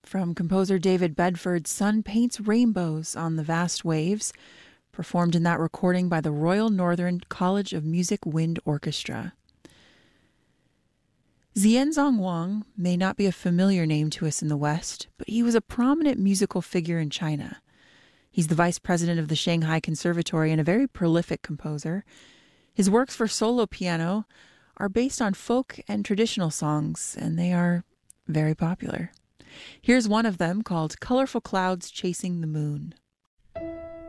from composer David Bedford's Sun Paints Rainbows on the Vast Waves, performed in that recording by the Royal Northern College of Music Wind Orchestra. Xianzong Wang may not be a familiar name to us in the West, but he was a prominent musical figure in China. He's the vice president of the Shanghai Conservatory and a very prolific composer. His works for solo piano are based on folk and traditional songs, and they are very popular. Here's one of them called Colorful Clouds Chasing the Moon.